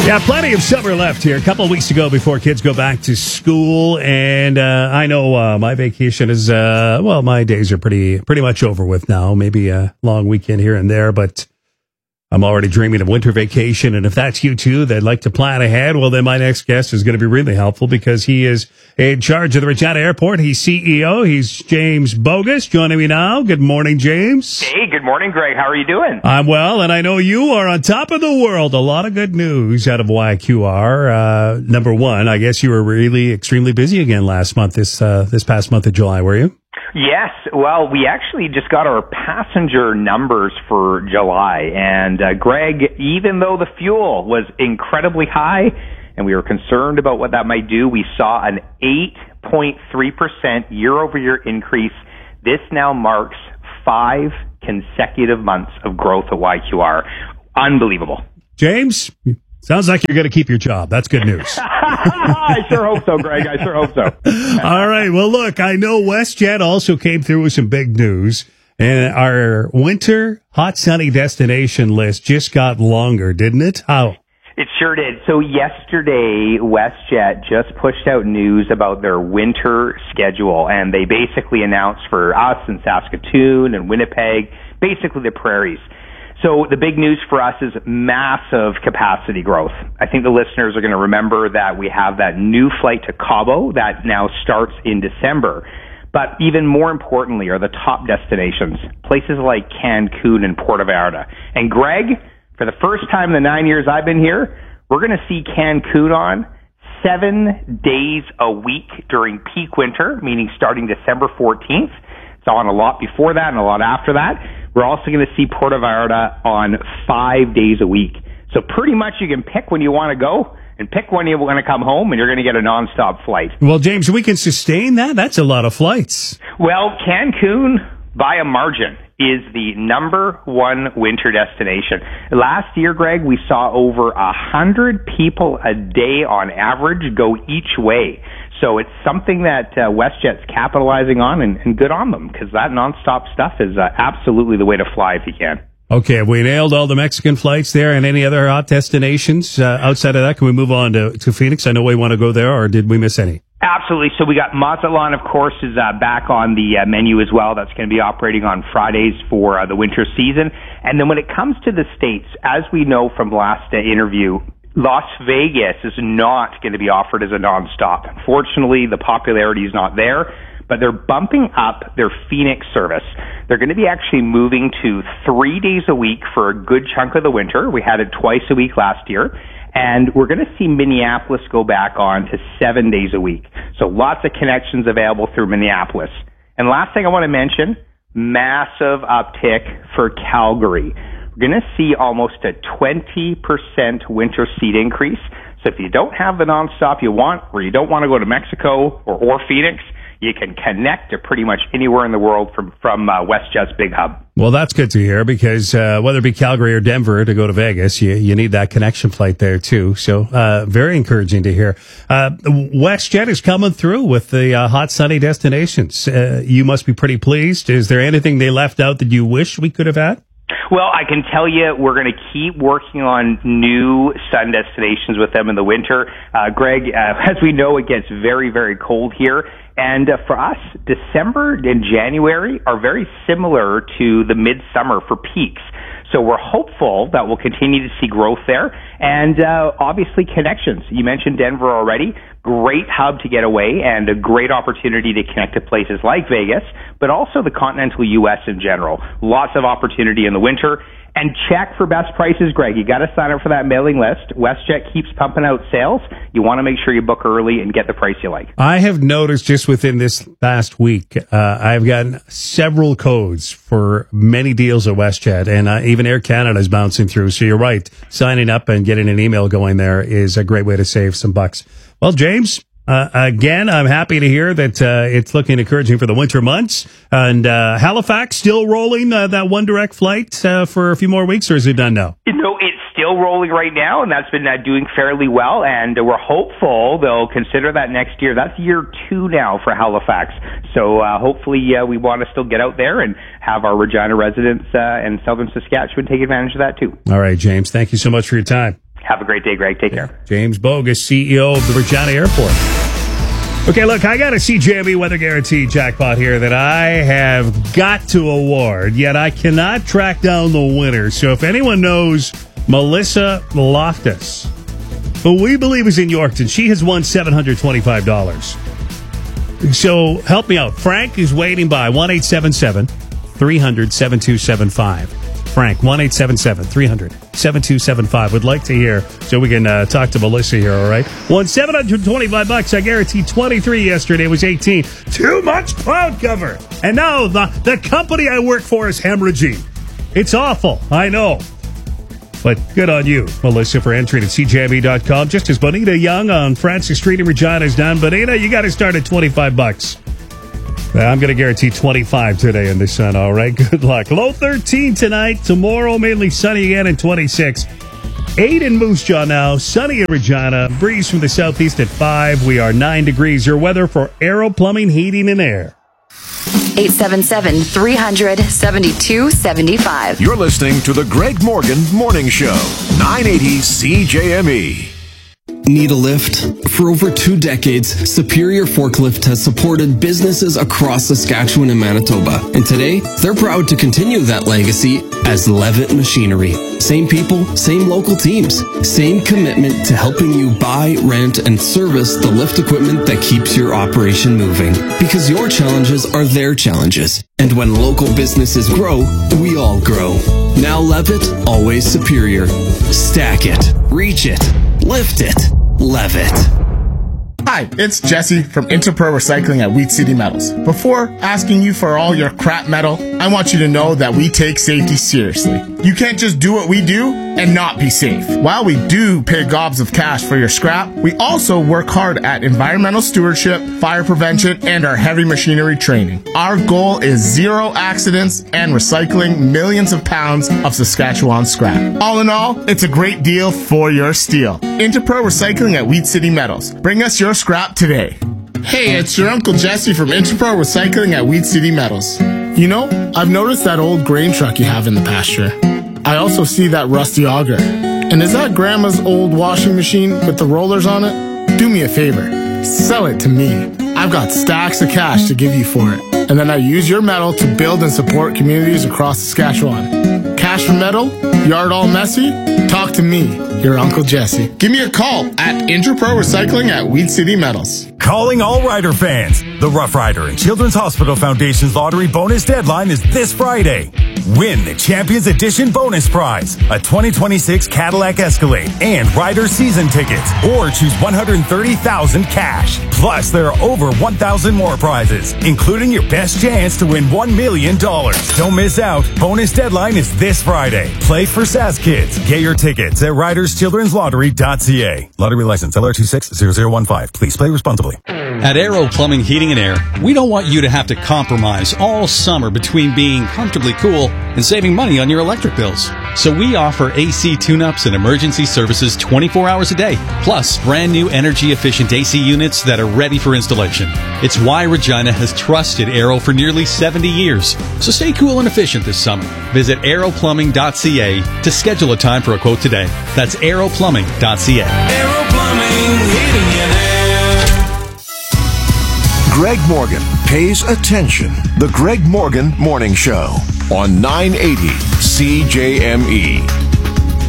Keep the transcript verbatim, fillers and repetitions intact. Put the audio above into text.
Yeah, plenty of summer left here. A couple of weeks to go before kids go back to school, and uh, I know uh, my vacation is uh, well, my days are pretty pretty much over with now. Maybe a long weekend here and there, but I'm already dreaming of winter vacation. And if that's you too, that'd like to plan ahead, well, then my next guest is going to be really helpful because he is in charge of the Regina Airport. He's C E O. He's James Bogus joining me now. Good morning, James. Hey, good morning, Greg. How are you doing? I'm well, and I know you are on top of the world. A lot of good news out of Y Q R. Uh, number one, I guess you were really extremely busy again last month, this uh, this past month of July, were you? Yes. Well, we actually just got our passenger numbers for July. And, uh, Greg, even though the fuel was incredibly high and we were concerned about what that might do, we saw an eight point three percent year-over-year increase. This now marks five consecutive months of growth at Y Q R. Unbelievable. James, sounds like you're going to keep your job. That's good news. I sure hope so, Greg. I sure hope so. All right. Well, look, I know WestJet also came through with some big news, and our winter hot sunny destination list just got longer, didn't it? How? It sure did. So yesterday, WestJet just pushed out news about their winter schedule, and they basically announced for us in Saskatoon and Winnipeg, basically the prairies. So the big news for us is massive capacity growth. I think the listeners are going to remember that we have that new flight to Cabo that now starts in December. But even more importantly are the top destinations, places like Cancun and Puerto Vallarta. And Greg, for the first time in the nine years I've been here, we're going to see Cancun on seven days a week during peak winter, meaning starting December fourteenth. It's on a lot before that and a lot after that. We're also going to see Puerto Vallarta on five days a week. So pretty much you can pick when you want to go and pick when you want to come home, and you're going to get a nonstop flight. Well, James, we can sustain that. That's a lot of flights. Well, Cancun, by a margin, is the number one winter destination. Last year, Greg, we saw over a hundred people a day on average go each way. So it's something that uh, WestJet's capitalizing on, and, and good on them, because that nonstop stuff is uh, absolutely the way to fly if you can. Okay, have we nailed all the Mexican flights there and any other hot destinations? Uh, outside of that, can we move on to, to Phoenix? I know we want to go there, or did we miss any? Absolutely. So we got Mazatlan, of course, is uh, back on the uh, menu as well. That's going to be operating on Fridays for uh, the winter season. And then when it comes to the States, as we know from last uh, interview, Las Vegas is not going to be offered as a nonstop. Unfortunately, the popularity is not there, but they're bumping up their Phoenix service. They're going to be actually moving to three days a week for a good chunk of the winter. We had it twice a week last year. And we're going to see Minneapolis go back on to seven days a week. So lots of connections available through Minneapolis. And last thing I want to mention, massive uptick for Calgary. We're going to see almost a twenty percent winter seat increase. So if you don't have the nonstop you want, or you don't want to go to Mexico or, or Phoenix, you can connect to pretty much anywhere in the world from, from uh, WestJet's big hub. Well, that's good to hear, because uh, whether it be Calgary or Denver to go to Vegas, you, you need that connection flight there too. So uh, very encouraging to hear. Uh, WestJet is coming through with the uh, hot, sunny destinations. Uh, you must be pretty pleased. Is there anything they left out that you wish we could have had? Well, I can tell you we're going to keep working on new sun destinations with them in the winter. Uh, Greg, uh, as we know, it gets very, very cold here. And uh, for us, December and January are very similar to the midsummer for peaks. So we're hopeful that we'll continue to see growth there. And uh, obviously connections. You mentioned Denver already. Great hub to get away and a great opportunity to connect to places like Vegas, but also the continental U S in general. Lots of opportunity in the winter. And check for best prices, Greg. You got to sign up for that mailing list. WestJet keeps pumping out sales. You want to make sure you book early and get the price you like. I have noticed just within this past week, uh, I've gotten several codes for many deals at WestJet, and uh, even Air Canada is bouncing through. So you're right. Signing up and getting an email going there is a great way to save some bucks. Well, James, Uh, again, I'm happy to hear that uh, it's looking encouraging for the winter months. And uh, Halifax still rolling uh, that one direct flight uh, for a few more weeks, or is it done now? You know, it's still rolling right now, and that's been uh, doing fairly well. And we're hopeful they'll consider that next year. That's year two now for Halifax. So uh, hopefully uh, we want to still get out there and have our Regina residents uh, and Southern Saskatchewan take advantage of that too. All right, James. Thank you so much for your time. Have a great day, Greg. Take care. James Bogus, C E O of the Regina Airport. Okay, look, I got a C J M E Weather Guarantee jackpot here that I have got to award, yet I cannot track down the winner. So if anyone knows Melissa Loftus, who we believe is in Yorkton, she has won seven hundred twenty-five dollars. So help me out. Frank is waiting by one eight seven seven, three hundred, seven two seven five. Frank, one eight seven seven, three hundred, seven two seven five. Would like to hear, so we can uh, talk to Melissa here, all right? Won seven hundred twenty-five bucks. I guaranteed twenty-three yesterday. It was eighteen. Too much cloud cover. And now the, the company I work for is hemorrhaging. It's awful. I know. But good on you, Melissa, for entering at C J M E dot com. Just as Bonita Young on Francis Street in Regina is done. Bonita, you got to start at twenty-five bucks. I'm going to guarantee twenty-five today in the sun, all right? Good luck. Low thirteen tonight. Tomorrow, mainly sunny again and twenty-six. eight in Moose Jaw now. Sunny in Regina. Breeze from the southeast at five. We are nine degrees. Your weather for Aero Plumbing, Heating, and Air. eight seven seven, three hundred, seventy-two seventy-five. You're listening to the Greg Morgan Morning Show. nine eighty C J M E. Need a lift? For over two decades, Superior Forklift has supported businesses across Saskatchewan and Manitoba. And today, they're proud to continue that legacy as Levitt Machinery. Same people, same local teams, same commitment to helping you buy, rent, and service the lift equipment that keeps your operation moving. Because your challenges are their challenges. And when local businesses grow, we all grow. Now Levitt, always superior. Stack it, reach it, lift it, Levitt. Hi, it's Jesse from Interpro Recycling at Wheat City Metals. Before asking you for all your crap metal, I want you to know that we take safety seriously. You can't just do what we do and not be safe. While we do pay gobs of cash for your scrap, we also work hard at environmental stewardship, fire prevention, and our heavy machinery training. Our goal is zero accidents and recycling millions of pounds of Saskatchewan scrap. All in all, it's a great deal for your steel. Interpro Recycling at Wheat City Metals. Bring us your scrap today. Hey, it's your Uncle Jesse from Interpro Recycling at Wheat City Metals. You know, I've noticed that old grain truck you have in the pasture. I also see that rusty auger. And is that Grandma's old washing machine with the rollers on it? Do me a favor. Sell it to me. I've got stacks of cash to give you for it. And then I use your metal to build and support communities across Saskatchewan. Cash for metal? Yard all messy? Talk to me, your Uncle Jesse. Give me a call at Interpro Recycling at Wheat City Metals. Calling all Rider fans. The Rough Rider and Children's Hospital Foundation's lottery bonus deadline is this Friday. Win the Champions Edition bonus prize, a twenty twenty-six Cadillac Escalade and Rider season tickets, or choose one hundred thirty thousand dollars cash. Plus, there are over one thousand more prizes, including your best chance to win one million dollars. Don't miss out. Bonus deadline is this Friday. Play for Sask Kids. Get your tickets at riders children's lottery dot c a. Lottery license L R two six zero zero one five. Please play responsibly. At Aero Plumbing, Heating, and Air, we don't want you to have to compromise all summer between being comfortably cool and saving money on your electric bills. So we offer A C tune-ups and emergency services twenty-four hours a day, plus brand new energy-efficient A C units that are ready for installation. It's why Regina has trusted Aero for nearly seventy years. So stay cool and efficient this summer. Visit aero plumbing dot c a to schedule a time for a quote today. That's aero plumbing dot c a. Aero Plumbing, Heating, and Air. Greg Morgan pays attention. The Greg Morgan Morning Show on nine eighty C J M E.